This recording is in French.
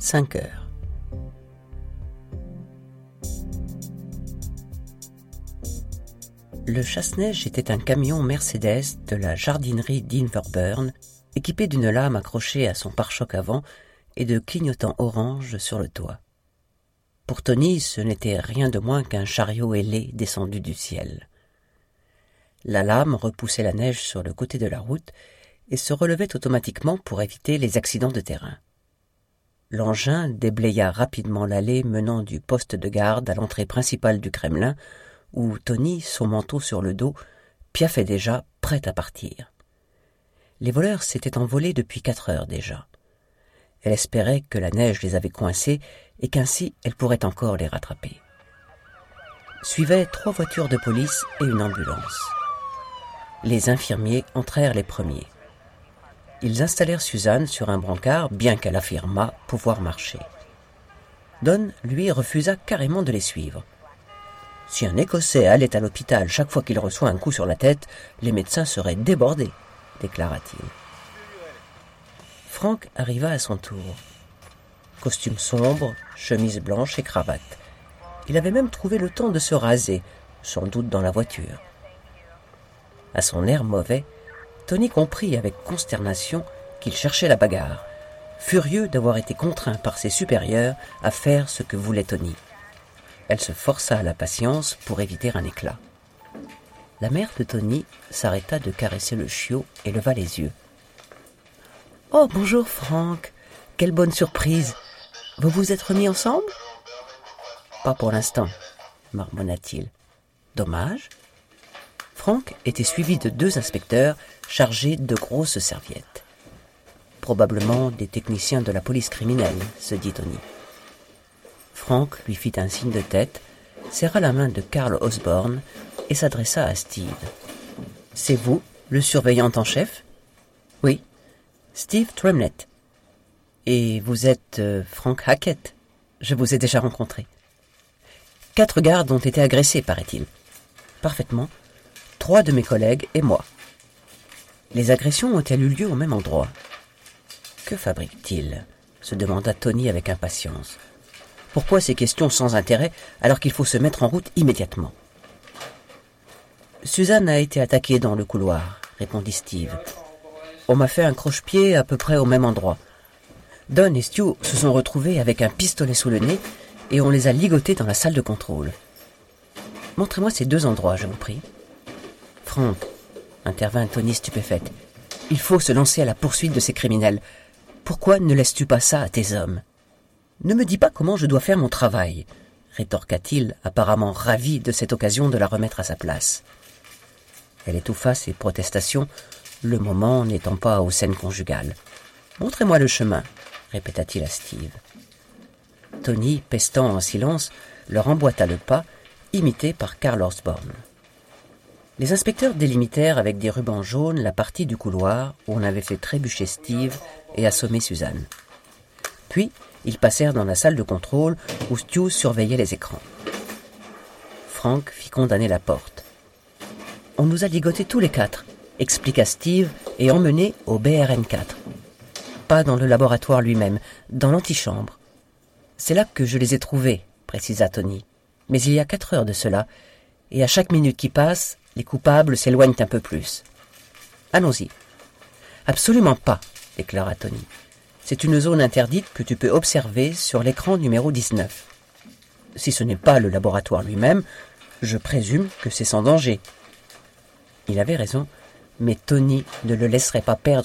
5 heures. Le chasse-neige était un camion Mercedes de la jardinerie d'Inverburn, équipé d'une lame accrochée à son pare-choc avant et de clignotants orange sur le toit. Pour Tony, ce n'était rien de moins qu'un chariot ailé descendu du ciel. La lame repoussait la neige sur le côté de la route et se relevait automatiquement pour éviter les accidents de terrain. L'engin déblaya rapidement l'allée menant du poste de garde à l'entrée principale du Kremlin, où Tony, son manteau sur le dos, piaffait déjà, prêt à partir. Les voleurs s'étaient envolés depuis 4 heures déjà. Elle espérait que la neige les avait coincés et qu'ainsi elle pourrait encore les rattraper. Suivaient 3 voitures de police et une ambulance. Les infirmiers entrèrent les premiers. Ils installèrent Suzanne sur un brancard, bien qu'elle affirmât pouvoir marcher. Don, lui, refusa carrément de les suivre. « Si un Écossais allait à l'hôpital chaque fois qu'il reçoit un coup sur la tête, les médecins seraient débordés, » déclara-t-il. Frank arriva à son tour. Costume sombre, chemise blanche et cravate. Il avait même trouvé le temps de se raser, sans doute dans la voiture. À son air mauvais, Tony comprit avec consternation qu'il cherchait la bagarre, furieux d'avoir été contraint par ses supérieurs à faire ce que voulait Tony. Elle se força à la patience pour éviter un éclat. La mère de Tony s'arrêta de caresser le chiot et leva les yeux. « Oh, bonjour Frank, quelle bonne surprise. Vous vous êtes remis ensemble ?»« Pas pour l'instant, » marmonna-t-il. « Dommage. » Frank était suivi de 2 inspecteurs chargés de grosses serviettes. Probablement des techniciens de la police criminelle, se dit Tony. Frank lui fit un signe de tête, serra la main de Carl Osborne et s'adressa à Steve. « C'est vous, le surveillant en chef ?»« Oui, Steve Tremlett. Et vous êtes Frank Hackett. Je vous ai déjà rencontré. 4 gardes ont été agressés, paraît-il. Parfaitement. 3 de mes collègues et moi. Les agressions ont-elles eu lieu au même endroit ? Que fabrique-t-il ? Se demanda Tony avec impatience. Pourquoi ces questions sans intérêt alors qu'il faut se mettre en route immédiatement ? Suzanne a été attaquée dans le couloir, répondit Steve. On m'a fait un croche-pied à peu près au même endroit. Don et Stu se sont retrouvés avec un pistolet sous le nez et on les a ligotés dans la salle de contrôle. Montrez-moi ces 2 endroits, je vous prie. Frank, intervint Tony stupéfaite, il faut se lancer à la poursuite de ces criminels. Pourquoi ne laisses-tu pas ça à tes hommes ? Ne me dis pas comment je dois faire mon travail, rétorqua-t-il, apparemment ravi de cette occasion de la remettre à sa place. Elle étouffa ses protestations, le moment n'étant pas aux scènes conjugales. Montrez-moi le chemin, répéta-t-il à Steve. Tony, pestant en silence, leur emboîta le pas, imité par Carl Osborne. Les inspecteurs délimitèrent avec des rubans jaunes la partie du couloir où on avait fait trébucher Steve et assommer Suzanne. Puis, ils passèrent dans la salle de contrôle où Stu surveillait les écrans. Frank fit condamner la porte. « On nous a ligotés tous les 4, expliqua Steve, et emmenés au BRN 4. Pas dans le laboratoire lui-même, dans l'antichambre. C'est là que je les ai trouvés, précisa Tony. Mais il y a 4 heures de cela, et à chaque minute qui passe, les coupables s'éloignent un peu plus. Allons-y. »« Absolument pas, » déclara Tony. « C'est une zone interdite que tu peux observer sur l'écran numéro 19. Si ce n'est pas le laboratoire lui-même, je présume que c'est sans danger. » Il avait raison, mais Tony ne le laisserait pas perdre